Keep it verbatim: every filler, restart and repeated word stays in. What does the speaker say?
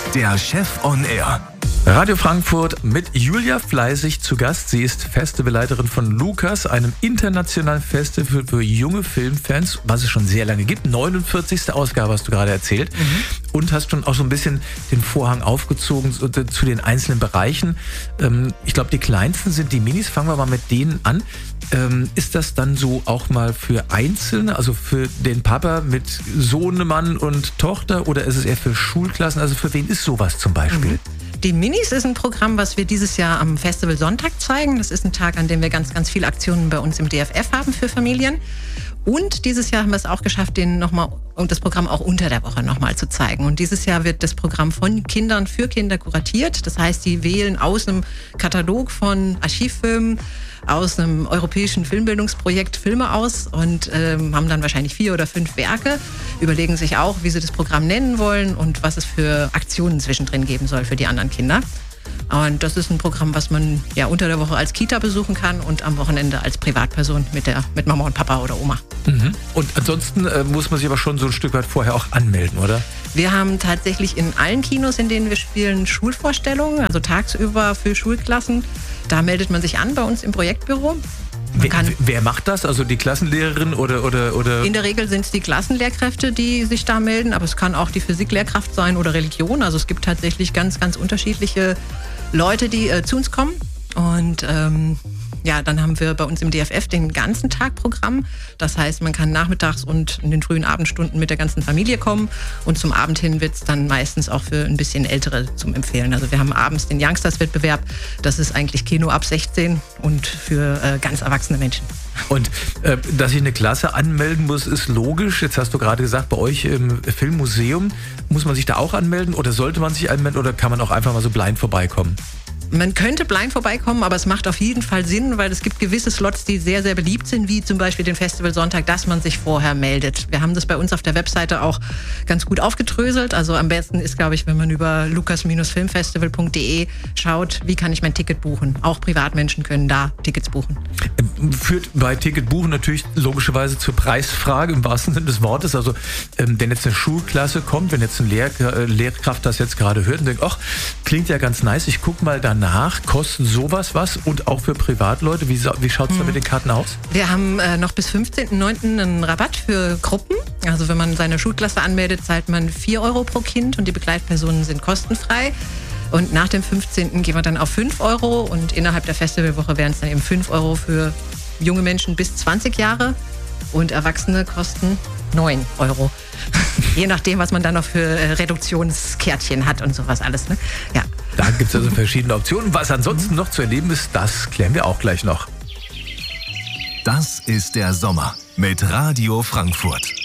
Der Chef on Air. Radio Frankfurt mit Julia Fleißig zu Gast. Sie ist Festivalleiterin von Lukas, einem internationalen Festival für junge Filmfans, was es schon sehr lange gibt. neunundvierzigste Ausgabe hast du gerade erzählt. Mhm. Und hast schon auch so ein bisschen den Vorhang aufgezogen zu, zu den einzelnen Bereichen. Ähm, ich glaube, die kleinsten sind die Minis. Fangen wir mal mit denen an. Ähm, ist das dann so auch mal für Einzelne, also für den Papa mit Sohnemann und Tochter, oder ist es eher für Schulklassen? Also für wen ist sowas zum Beispiel? Mhm. Die Minis ist ein Programm, was wir dieses Jahr am Festival Sonntag zeigen. Das ist ein Tag, an dem wir ganz, ganz viele Aktionen bei uns im D F F haben für Familien. Und dieses Jahr haben wir es auch geschafft, den noch mal, und das Programm auch unter der Woche nochmal zu zeigen. Und dieses Jahr wird das Programm von Kindern für Kinder kuratiert. Das heißt, die wählen aus einem Katalog von Archivfilmen, aus einem europäischen Filmbildungsprojekt Filme aus und ähm, haben dann wahrscheinlich vier oder fünf Werke, überlegen sich auch, wie sie das Programm nennen wollen und was es für Aktionen zwischendrin geben soll für die anderen Kinder. Und das ist ein Programm, was man ja unter der Woche als Kita besuchen kann und am Wochenende als Privatperson mit der mit Mama und Papa oder Oma. Mhm. Und ansonsten äh, muss man sich aber schon so ein Stück weit vorher auch anmelden, oder? Wir haben tatsächlich in allen Kinos, in denen wir spielen, Schulvorstellungen, also tagsüber für Schulklassen. Da meldet man sich an bei uns im Projektbüro. Wer, wer macht das? Also die Klassenlehrerin oder, oder, oder? In der Regel sind es die Klassenlehrkräfte, die sich da melden, aber es kann auch die Physiklehrkraft sein oder Religion. Also es gibt tatsächlich ganz, ganz unterschiedliche Leute, die äh, zu uns kommen. Und ähm, ja, dann haben wir bei uns im D F F den ganzen Tag Programm. Das heißt, man kann nachmittags und in den frühen Abendstunden mit der ganzen Familie kommen. Und zum Abend hin wird es dann meistens auch für ein bisschen Ältere zum Empfehlen. Also wir haben abends den Youngsters-Wettbewerb. Das ist eigentlich Kino ab sechzehn und für äh, ganz erwachsene Menschen. Und äh, dass ich eine Klasse anmelden muss, ist logisch. Jetzt hast du gerade gesagt, bei euch im Filmmuseum, muss man sich da auch anmelden oder sollte man sich anmelden oder kann man auch einfach mal so blind vorbeikommen? Man könnte blind vorbeikommen, aber es macht auf jeden Fall Sinn, weil es gibt gewisse Slots, die sehr, sehr beliebt sind, wie zum Beispiel den Festival Sonntag, dass man sich vorher meldet. Wir haben das bei uns auf der Webseite auch ganz gut aufgedröselt. Also am besten ist, glaube ich, wenn man über lukas filmfestival punkt de schaut, wie kann ich mein Ticket buchen. Auch Privatmenschen können da Tickets buchen. Führt bei Ticketbuchen natürlich logischerweise zur Preisfrage im wahrsten Sinne des Wortes. Also ähm, wenn jetzt eine Schulklasse kommt, wenn jetzt eine Lehr- äh, Lehrkraft das jetzt gerade hört und denkt, ach, klingt ja ganz nice, ich guck mal danach, kosten sowas was und auch für Privatleute? Wie, wie schaut es da mit den Karten aus? Wir haben äh, noch bis fünfzehnten neunten einen Rabatt für Gruppen. Also wenn man seine Schulklasse anmeldet, zahlt man vier Euro pro Kind und die Begleitpersonen sind kostenfrei. Und nach dem fünfzehnten gehen wir dann auf fünf Euro und innerhalb der Festivalwoche wären es dann eben fünf Euro für junge Menschen bis zwanzig Jahre und Erwachsene kosten neun Euro. Je nachdem, was man dann noch für äh, Reduktionskärtchen hat und sowas alles. Ne? Ja. Da gibt es also verschiedene Optionen. Was ansonsten noch zu erleben ist, das klären wir auch gleich noch. Das ist der Sommer mit Radio Frankfurt.